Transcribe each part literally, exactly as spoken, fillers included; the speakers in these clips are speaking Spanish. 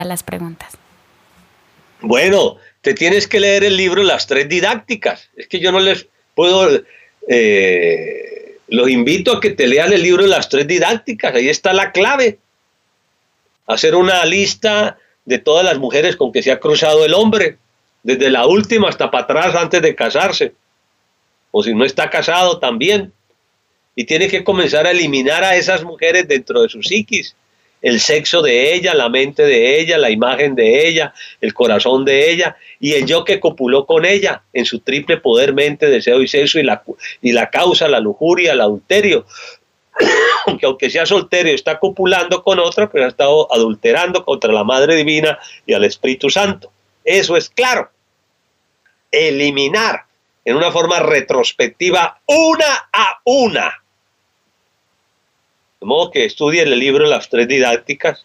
las preguntas. Bueno, te tienes que leer el libro Las Tres Didácticas. Es que yo no les puedo... Eh, los invito a que te lean el libro Las Tres Didácticas. Ahí está la clave. Hacer una lista de todas las mujeres con que se ha cruzado el hombre, desde la última hasta para atrás antes de casarse. O si no está casado también. Y tiene que comenzar a eliminar a esas mujeres dentro de su psiquis. El sexo de ella, la mente de ella, la imagen de ella, el corazón de ella y el yo que copuló con ella en su triple poder, mente, deseo y sexo y la, y la causa, la lujuria, el adulterio. Que aunque sea soltero y está copulando con otra, pero ha estado adulterando contra la Madre Divina y al Espíritu Santo. Eso es claro. Eliminar en una forma retrospectiva una a una. De modo que estudie el libro Las Tres Didácticas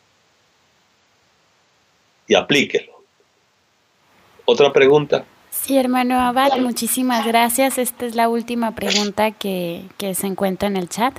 y aplíquelo. ¿Otra pregunta? Sí, hermano Abad, muchísimas gracias. Esta es la última pregunta que, que se encuentra en el chat.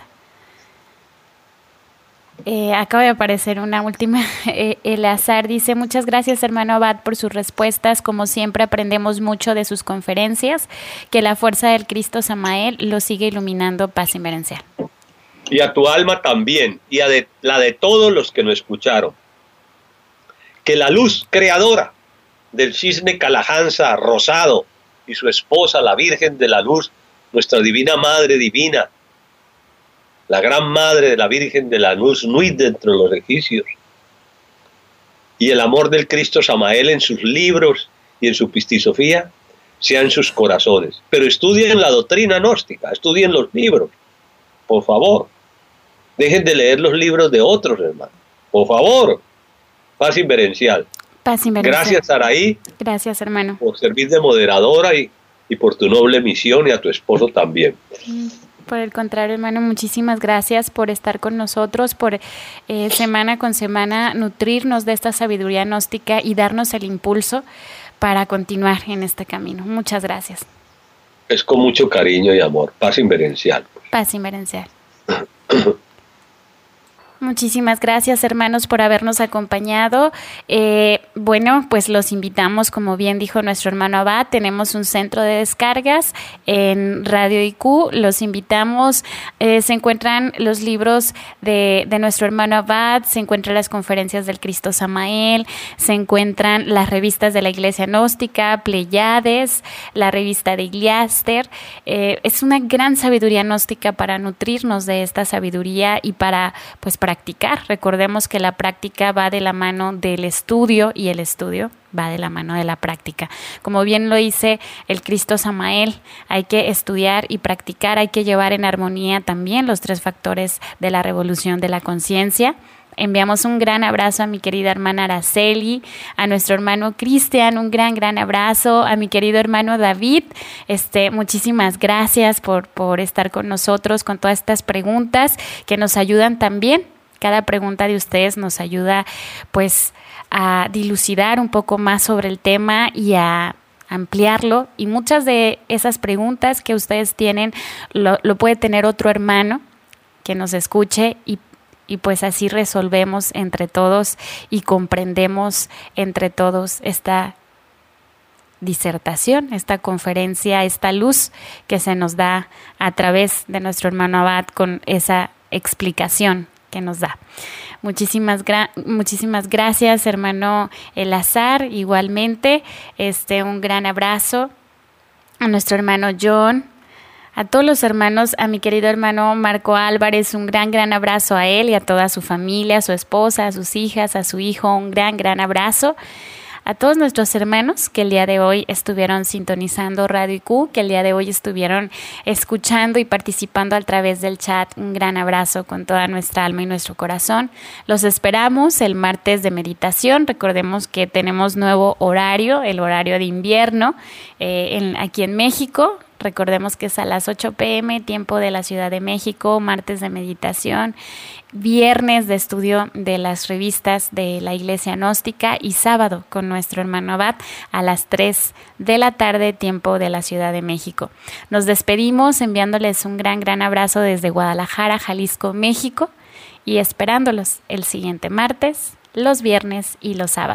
Eh, acaba de aparecer una última. Eh, Eleazar dice: muchas gracias, hermano Abad, por sus respuestas. Como siempre, aprendemos mucho de sus conferencias. Que la fuerza del Cristo Samael lo siga iluminando. Paz inmerencial. Y a tu alma también, y a de, la de todos los que nos escucharon. Que la luz creadora del cisne Calajanza rosado y su esposa, la Virgen de la Luz, nuestra divina Madre Divina, la gran Madre de la Virgen de la Luz, Nuit dentro de los egipcios, y el amor del Cristo Samael en sus libros y en su pistisofía, sean sus corazones. Pero estudien la doctrina gnóstica, estudien los libros, por favor. Dejen de leer los libros de otros, hermano. Por favor. Paz inverencial. Paz inverencial. Gracias, Saraí. Gracias, hermano. Por servir de moderadora y, y por tu noble misión, y a tu esposo también. Por el contrario, hermano, muchísimas gracias por estar con nosotros, por eh, semana con semana nutrirnos de esta sabiduría gnóstica y darnos el impulso para continuar en este camino. Muchas gracias. Es con mucho cariño y amor. Paz inverencial. Paz inverencial. Muchísimas gracias, hermanos, por habernos acompañado. Eh, bueno, pues los invitamos, como bien dijo nuestro hermano Abad, tenemos un centro de descargas en Radio I Q. Los invitamos. Eh, se encuentran los libros de, de nuestro hermano Abad, se encuentran las conferencias del Cristo Samael, se encuentran las revistas de la Iglesia Gnóstica, Pleiades, la revista de Gliaster. Eh, es una gran sabiduría gnóstica para nutrirnos de esta sabiduría y para, pues, para practicar. Recordemos que la práctica va de la mano del estudio y el estudio va de la mano de la práctica. Como bien lo dice el Cristo Samael, hay que estudiar y practicar, hay que llevar en armonía también los tres factores de la revolución de la conciencia. Enviamos un gran abrazo a mi querida hermana Araceli, a nuestro hermano Cristian, un gran, gran abrazo, a mi querido hermano David. Este, muchísimas gracias por, por estar con nosotros, con todas estas preguntas que nos ayudan también. Cada pregunta de ustedes nos ayuda, pues, a dilucidar un poco más sobre el tema y a ampliarlo. Y muchas de esas preguntas que ustedes tienen lo, lo puede tener otro hermano que nos escuche y Y pues así resolvemos entre todos y comprendemos entre todos esta disertación, esta conferencia, esta luz que se nos da a través de nuestro hermano Abad con esa explicación que nos da. Muchísimas, gra- muchísimas gracias, hermano Eleazar. Igualmente, este, un gran abrazo a nuestro hermano John. A todos los hermanos, a mi querido hermano Marco Álvarez, un gran, gran abrazo a él y a toda su familia, a su esposa, a sus hijas, a su hijo, un gran, gran abrazo. A todos nuestros hermanos que el día de hoy estuvieron sintonizando Radio I Q, que el día de hoy estuvieron escuchando y participando a través del chat, un gran abrazo con toda nuestra alma y nuestro corazón. Los esperamos el martes de meditación. Recordemos que tenemos nuevo horario, el horario de invierno eh, en, aquí en México. Recordemos que es a las ocho pe eme, tiempo de la Ciudad de México, martes de meditación, viernes de estudio de las revistas de la Iglesia Gnóstica y sábado con nuestro hermano Abad a las tres de la tarde, tiempo de la Ciudad de México. Nos despedimos enviándoles un gran, gran abrazo desde Guadalajara, Jalisco, México y esperándolos el siguiente martes, los viernes y los sábados.